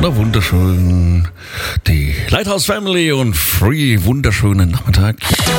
Na wunderschön. Die Lighthouse Family und Free, wunderschönen Nachmittag.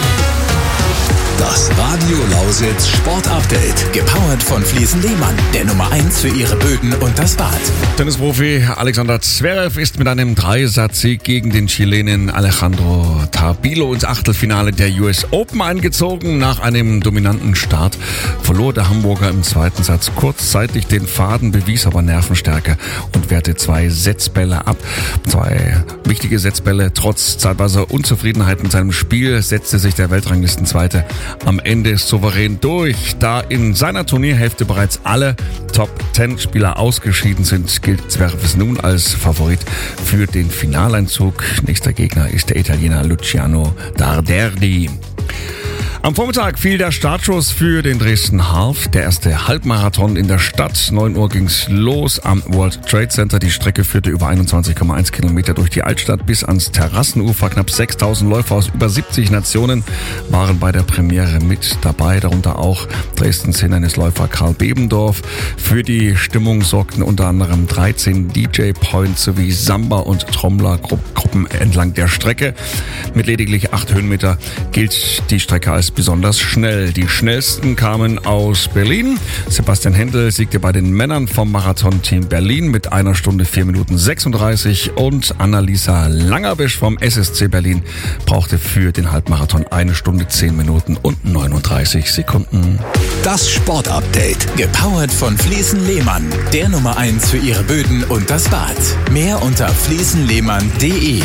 Das Radio Lausitz Sport Update, gepowert von Fliesen Lehmann, der Nummer 1 für ihre Böden und das Bad. Tennisprofi Alexander Zverev ist mit einem Dreisatzsieg gegen den Chilenen Alejandro Tabilo ins Achtelfinale der US Open eingezogen. Nach einem dominanten Start verlor der Hamburger im zweiten Satz kurzzeitig den Faden, bewies aber Nervenstärke und wehrte 2 Setzbälle ab. 2 wichtige Setzbälle. Trotz zeitweiser Unzufriedenheit mit seinem Spiel setzte sich der Weltranglistenzweite am Ende souverän durch. Da in seiner Turnierhälfte bereits alle Top-10-Spieler ausgeschieden sind, gilt Zverev nun als Favorit für den Finaleinzug. Nächster Gegner ist der Italiener Luciano Darderdi. Am Vormittag fiel der Startschuss für den Dresden Half, der erste Halbmarathon in der Stadt. 9 Uhr ging's los am World Trade Center. Die Strecke führte über 21,1 Kilometer durch die Altstadt bis ans Terrassenufer. Knapp 6.000 Läufer aus über 70 Nationen waren bei der Premiere mit dabei, darunter auch Dresdens Hindernisläufer Karl Bebendorf. Für die Stimmung sorgten unter anderem 13 DJ-Points sowie Samba- und Trommlergruppen entlang der Strecke. Mit lediglich 8 Höhenmeter gilt die Strecke als besonders schnell. Die schnellsten kamen aus Berlin. Sebastian Händel siegte bei den Männern vom Marathon-Team Berlin mit 1 Stunde 4 Minuten 36 und Annalisa Langerbisch vom SSC Berlin brauchte für den Halbmarathon 1 Stunde 10 Minuten und 39 Sekunden. Das Sport-Update, gepowert von Fliesen Lehmann, der Nummer 1 für ihre Böden und das Bad. Mehr unter fliesenlehmann.de.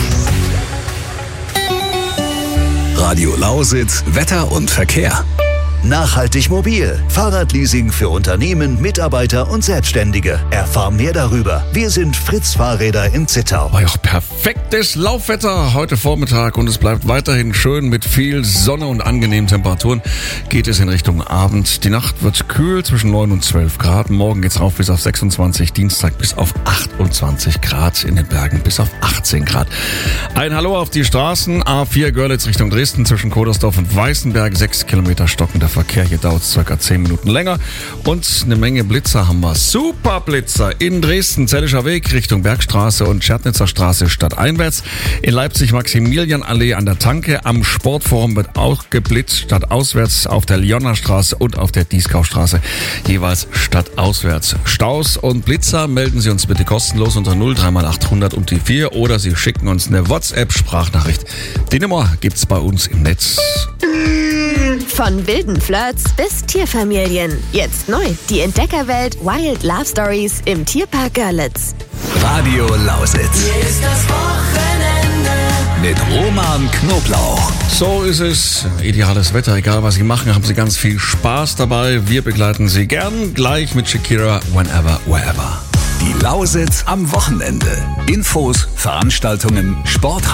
Radio Lausitz, Wetter und Verkehr. Nachhaltig mobil. Fahrradleasing für Unternehmen, Mitarbeiter und Selbstständige. Erfahr mehr darüber. Wir sind Fritz Fahrräder in Zittau. War ja auch perfektes Laufwetter heute Vormittag und es bleibt weiterhin schön mit viel Sonne und angenehmen Temperaturen. Geht es in Richtung Abend. Die Nacht wird kühl zwischen 9 und 12 Grad. Morgen geht's rauf bis auf 26, Dienstag bis auf 28 Grad, in den Bergen bis auf 18 Grad. Ein Hallo auf die Straßen. A4 Görlitz Richtung Dresden zwischen Kodersdorf und Weißenberg. 6 Kilometer stockender Verkehr. Hier dauert es ca. 10 Minuten länger. Und eine Menge Blitzer haben wir. Super Blitzer in Dresden, Zellischer Weg Richtung Bergstraße und Schärtnitzer Straße stadteinwärts. In Leipzig Maximilianallee an der Tanke. Am Sportforum wird auch geblitzt, stadtauswärts auf der Lyoner Straße und auf der Dieskaustraße. Jeweils stadtauswärts. Staus und Blitzer melden Sie uns bitte kostenlos unter 03800 und die 4 oder Sie schicken uns eine WhatsApp-Sprachnachricht. Die Nummer gibt's bei uns im Netz. Von wilden Flirts bis Tierfamilien. Jetzt neu, die Entdeckerwelt Wild Love Stories im Tierpark Görlitz. Radio Lausitz. Hier ist das Wochenende. Mit Roman Knoblauch. So ist es. Ideales Wetter, egal was Sie machen, haben Sie ganz viel Spaß dabei. Wir begleiten Sie gern gleich mit Shakira, Whenever, Wherever. Die Lausitz am Wochenende. Infos, Veranstaltungen, Sport.